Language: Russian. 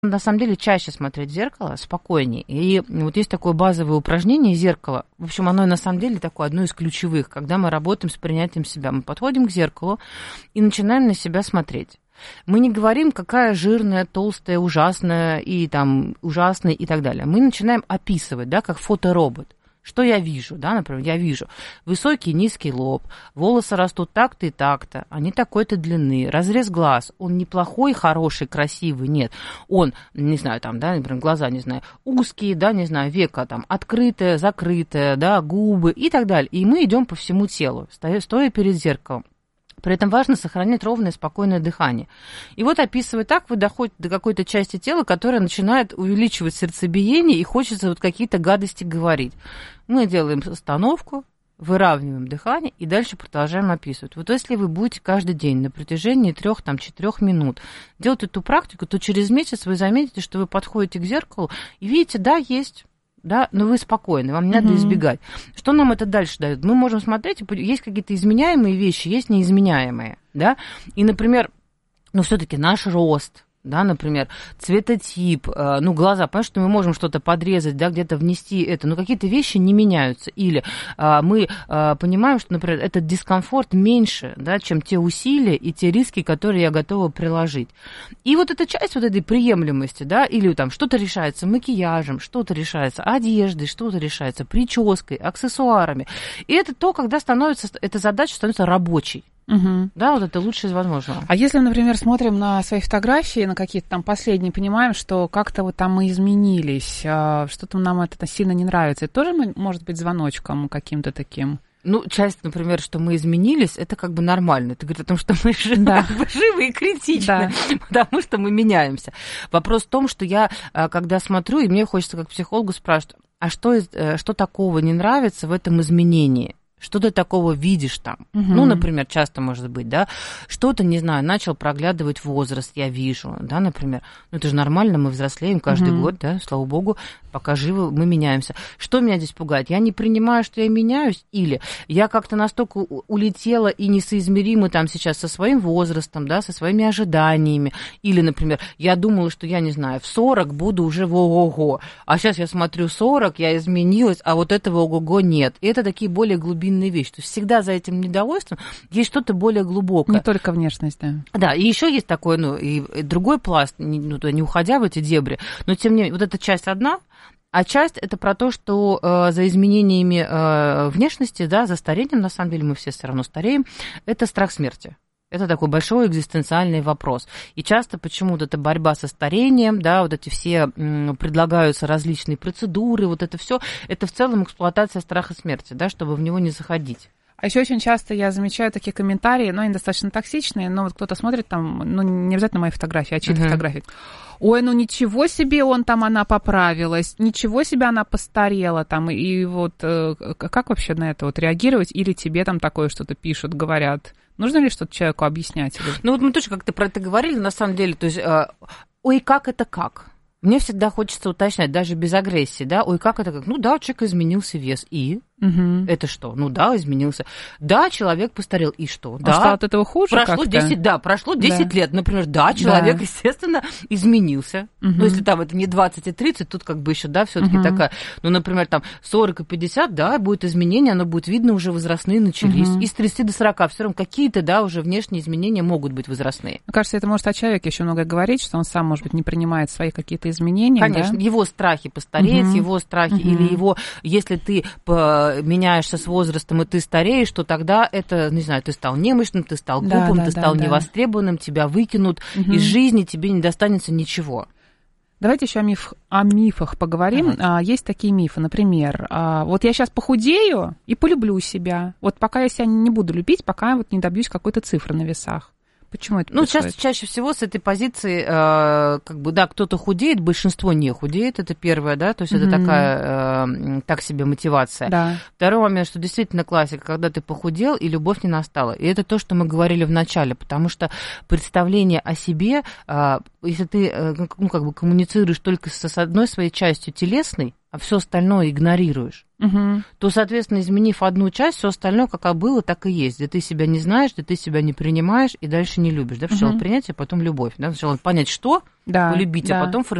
на самом деле чаще смотреть в зеркало, спокойнее. И вот есть такое базовое упражнение зеркало. В общем, оно на самом деле такое одно из ключевых, когда мы работаем с принятием себя. Мы подходим к зеркалу и начинаем на себя смотреть. Мы не говорим, какая жирная, толстая, ужасная и там ужасная и так далее. Мы начинаем описывать, да, как фоторобот. Что я вижу, да, например, я вижу высокий, низкий лоб, волосы растут так-то и так-то, они такой-то длины, разрез глаз, он неплохой, хороший, красивый, нет, он, не знаю, там, да, например, глаза, не знаю, узкие, да, не знаю, века там открытое, закрытое, да, губы и так далее. И мы идем по всему телу, стоя перед зеркалом. При этом важно сохранять ровное, спокойное дыхание. И вот, описывая так, вы доходите до какой-то части тела, которая начинает увеличивать сердцебиение, и хочется вот какие-то гадости говорить. Мы делаем остановку, выравниваем дыхание и дальше продолжаем описывать. Вот если вы будете каждый день на протяжении 3-4 минут делать эту практику, то через месяц вы заметите, что вы подходите к зеркалу и видите, да, есть... Да, но вы спокойны, вам не надо избегать. Что нам это дальше дает? Мы можем смотреть, есть какие-то изменяемые вещи, есть неизменяемые, да, и, например, ну, все-таки наш рост, да, например, цветотип, ну, глаза, понятно, что мы можем что-то подрезать, да, где-то внести это, но какие-то вещи не меняются, или мы понимаем, что, например, этот дискомфорт меньше, да, чем те усилия и те риски, которые я готова приложить. И вот эта часть вот этой приемлемости, да, или там что-то решается макияжем, что-то решается одеждой, что-то решается прической, аксессуарами, и это то, когда становится, эта задача становится рабочей. Угу. Да, вот это лучшее из возможного. А если, например, смотрим на свои фотографии, на какие-то там последние, понимаем, что как-то вот там мы изменились, что-то нам это сильно не нравится, это тоже может быть звоночком каким-то таким? Ну, часть, например, что мы изменились, это как бы нормально. Это говорит о том, что мы живы и критичны, потому что мы меняемся. Вопрос в том, что я, когда смотрю, и мне хочется как психологу спрашивать, а что такого не нравится в этом изменении? Что ты такого видишь там? Ну, например, часто может быть, да, что-то, не знаю, начал проглядывать возраст, я вижу, да, например. Ну, это же нормально, мы взрослеем каждый год, да, слава богу, пока живы, мы меняемся. Что меня здесь пугает? Я не принимаю, что я меняюсь, или я как-то настолько улетела и несоизмерима там сейчас со своим возрастом, да, со своими ожиданиями, или, например, я думала, что я, не знаю, в 40 буду уже в ого-го, а сейчас я смотрю 40, я изменилась, а вот этого ого-го нет. И это такие более глубинные вещи. То есть всегда за этим недовольством есть что-то более глубокое. Не только внешность, да. Да, и еще есть такой, ну, и другой пласт, не уходя в эти дебри, но тем не менее, вот эта часть одна, а часть это про то, что за изменениями внешности, да, за старением, на самом деле мы все равно стареем, это страх смерти. Это такой большой экзистенциальный вопрос. И часто почему-то это борьба со старением, да, вот эти все предлагаются различные процедуры, вот это все, это в целом эксплуатация страха смерти, да, чтобы в него не заходить. А еще очень часто я замечаю такие комментарии, но они достаточно токсичные, но вот кто-то смотрит там, ну, не обязательно мои фотографии, а чьи-то фотографии. Ой, ну ничего себе она поправилась, ничего себе она постарела там, и вот как вообще на это вот реагировать? Или тебе там такое что-то пишут, говорят? Нужно ли что-то человеку объяснять? Ну вот мы тоже как-то про это говорили, на самом деле, то есть, ой, как это как? Мне всегда хочется уточнять, даже без агрессии, да, ой, как это как? Ну да, у человека изменился вес, и? Это что? Ну да, изменился. Да, человек постарел, и что? Да. А что, от этого хуже прошло 10 лет, например, да, человек, естественно, изменился. Ну, если там это не 20 и 30, тут как бы еще, да, все-таки такая, ну, например, там 40 и 50, да, будет изменение, оно будет видно, уже возрастные начались. И с 30 до 40 все равно какие-то, да, уже внешние изменения могут быть возрастные. Мне кажется, это может о человеке еще много говорить, что он сам, может быть, не принимает свои какие-то изменения. Конечно, да? Его страхи постареть, его страхи, или его, если ты меняешься с возрастом, и ты стареешь, то тогда это, не знаю, ты стал немощным, ты стал глупым, ты стал невостребованным, тебя выкинут из жизни, тебе не достанется ничего. Давайте еще о мифах поговорим. Есть такие мифы, например, вот я сейчас похудею и полюблю себя. Вот пока я себя не буду любить, пока вот не добьюсь какой-то цифры на весах. Почему это происходит? Чаще всего с этой позиции, как бы, да, кто-то худеет, большинство не худеет, это первое, да, то есть это такая, так себе мотивация. Да. Второй момент, что действительно классика, когда ты похудел, и любовь не настала. И это то, что мы говорили в начале, потому что представление о себе, если ты, ну, как бы коммуницируешь только с одной своей частью телесной, а все остальное игнорируешь, то, соответственно, изменив одну часть, все остальное, как было, так и есть. Где ты себя не знаешь, где ты себя не принимаешь и дальше не любишь. Да? Сначала принятие, потом любовь. Да? Сначала понять, что полюбить, а потом